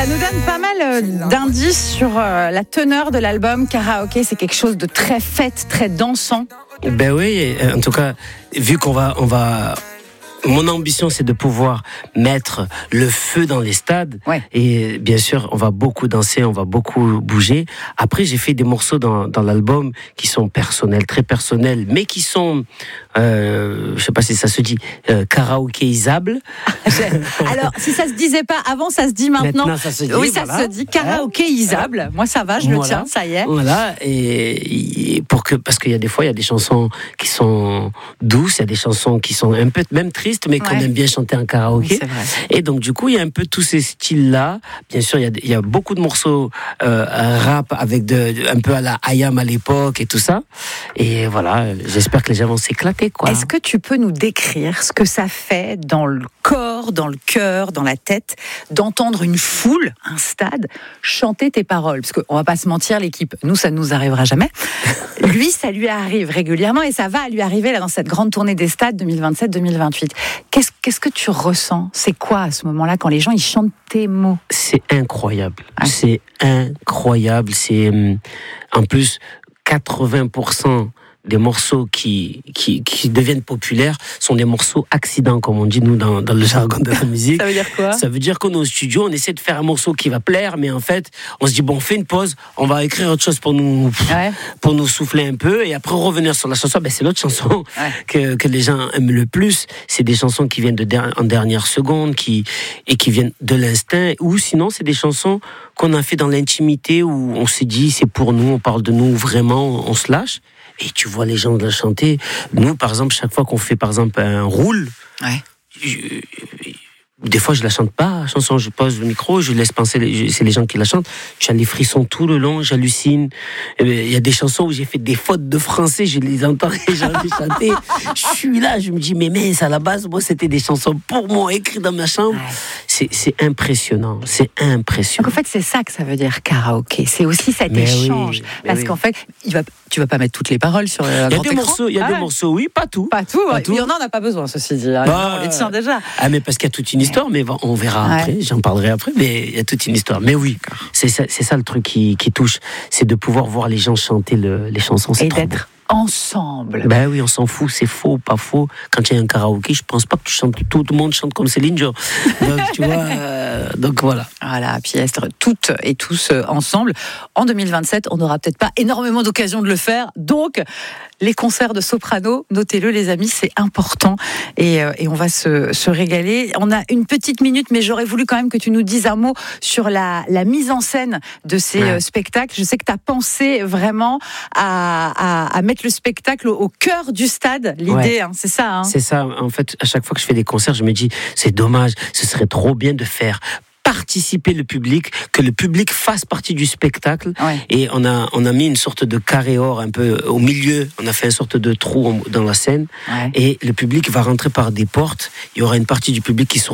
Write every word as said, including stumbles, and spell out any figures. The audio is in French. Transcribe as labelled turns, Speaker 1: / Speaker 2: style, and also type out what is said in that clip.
Speaker 1: Ça nous donne pas mal d'indices sur la teneur de l'album. Karaoké, c'est quelque chose de très fête, très dansant.
Speaker 2: Ben oui, en tout cas, vu qu'on va, on va. Mon ambition, c'est de pouvoir mettre le feu dans les stades.
Speaker 1: Ouais.
Speaker 2: Et bien sûr, on va beaucoup danser, on va beaucoup bouger. Après, j'ai fait des morceaux dans, dans l'album qui sont personnels, très personnels, mais qui sont, euh, je sais pas si ça se dit, euh, karaokéisables.
Speaker 1: Alors, si ça se disait pas avant, ça se dit maintenant.
Speaker 2: Maintenant, ça se dit.
Speaker 1: Oui, ça
Speaker 2: voilà.
Speaker 1: se dit karaokéisable. Moi, ça va, je le
Speaker 2: Voilà.
Speaker 1: tiens, ça y est.
Speaker 2: Voilà, et, et pour que, parce qu'il y a des fois, il y a des chansons qui sont douces, il y a des chansons qui sont un peu, même tristes, mais qu'on
Speaker 1: Ouais.
Speaker 2: aime bien chanter en karaoké.
Speaker 1: Oui, c'est vrai.
Speaker 2: Et donc, du coup, il y a un peu tous ces styles-là. Bien sûr, il y a, il y a beaucoup de morceaux euh, rap avec de, de- un peu à la I A M à l'époque et tout ça. Et voilà, j'espère que les gens vont s'éclater, quoi.
Speaker 1: Est-ce que tu peux nous décrire ce que ça fait dans le corps, dans le cœur, dans la tête, d'entendre une foule, un stade, chanter tes paroles? Parce qu'on va pas se mentir, l'équipe, nous, ça ne nous arrivera jamais. Lui, ça lui arrive régulièrement et ça va lui arriver là dans cette grande tournée des stades deux mille vingt-sept deux mille vingt-huit. Qu'est-ce, qu'est-ce que tu ressens? C'est quoi à ce moment-là quand les gens ils chantent tes mots?
Speaker 2: C'est incroyable.
Speaker 1: Ah.
Speaker 2: C'est incroyable. C'est, hum, en plus, quatre-vingts pour cent des morceaux qui, qui, qui deviennent populaires sont des morceaux accidents, comme on dit, nous, dans, dans le jargon de la musique.
Speaker 1: Ça veut dire quoi?
Speaker 2: Ça veut dire qu'on est au studio, on essaie de faire un morceau qui va plaire, mais en fait, on se dit, bon, on fait une pause, on va écrire autre chose pour nous,
Speaker 1: Ouais.
Speaker 2: pour nous souffler un peu, et après revenir sur la chanson. Ben, c'est l'autre chanson
Speaker 1: Ouais.
Speaker 2: que, que les gens aiment le plus. C'est des chansons qui viennent de der- en dernière seconde, qui, et qui viennent de l'instinct, ou sinon, c'est des chansons qu'on a fait dans l'intimité, où on s'est dit, c'est pour nous, on parle de nous, vraiment, on se lâche. Et tu vois les gens la chanter. Nous, par exemple, chaque fois qu'on fait, par exemple, un roule,
Speaker 1: Ouais.
Speaker 2: je- des fois, je la chante pas, la chanson, je pose le micro, je laisse penser, les- c'est les gens qui la chantent. Tu as les frissons tout le long, j'hallucine. Eh ben, il y a des chansons où j'ai fait des fautes de français, je les entends et j'ai envie de chanter. Je suis là, je me dis, mais mince, à la base, moi, c'était des chansons pour moi, écrites dans ma chambre.
Speaker 1: Ouais.
Speaker 2: C'est, c'est impressionnant, c'est
Speaker 1: Donc
Speaker 2: impressionnant.
Speaker 1: en fait, c'est ça que ça veut dire karaoké. C'est aussi cet
Speaker 2: Mais oui,
Speaker 1: échange.
Speaker 2: mais
Speaker 1: Parce
Speaker 2: oui.
Speaker 1: qu'en fait, il va, tu vas pas mettre toutes les paroles sur un
Speaker 2: Il y a
Speaker 1: grand
Speaker 2: des
Speaker 1: écran.
Speaker 2: morceaux, il y a
Speaker 1: Ah
Speaker 2: des
Speaker 1: ouais.
Speaker 2: morceaux, oui, pas tout.
Speaker 1: Pas tout.
Speaker 2: Pas
Speaker 1: ouais.
Speaker 2: tout.
Speaker 1: Il y en a, on n'a pas besoin, ceci dit. hein.
Speaker 2: Bah,
Speaker 1: on les tient déjà.
Speaker 2: Ah, mais parce qu'il y a toute une histoire, mais bon, on verra
Speaker 1: Ouais.
Speaker 2: après, j'en parlerai après, mais il y a toute une histoire. Mais oui, c'est ça, c'est ça le truc qui, qui touche, c'est de pouvoir voir les gens chanter le- les chansons, c'est
Speaker 1: Et
Speaker 2: trop
Speaker 1: d'être ensemble.
Speaker 2: Ben oui, on s'en fout, c'est faux, pas faux. Quand il y a un karaoké, je pense pas que tu chantes, tout le monde chante comme Céline Dion. Donc, tu vois, euh, donc voilà.
Speaker 1: Voilà, puis être toutes et tous euh, ensemble. En deux mille vingt-sept, on n'aura peut-être pas énormément d'occasions de le faire. Donc, les concerts de soprano, notez-le les amis, c'est important. Et, euh, et on va se, se régaler. On a une petite minute, mais j'aurais voulu quand même que tu nous dises un mot sur la, la mise en scène de ces
Speaker 2: Ouais.
Speaker 1: euh, spectacles. Je sais que tu as pensé vraiment à, à, à mettre le spectacle au, au cœur du stade. L'idée,
Speaker 2: Ouais.
Speaker 1: hein, c'est ça. Hein.
Speaker 2: C'est ça, en fait, à chaque fois que je fais des concerts, je me dis, c'est dommage, ce serait trop bien de faire participer le public, que le public fasse partie du spectacle.
Speaker 1: Ouais.
Speaker 2: Et on a, on a mis une sorte de carré or un peu au milieu, on a fait une sorte de trou en- dans la scène,
Speaker 1: Ouais.
Speaker 2: et le public va rentrer par des portes, il y aura une partie du public qui sera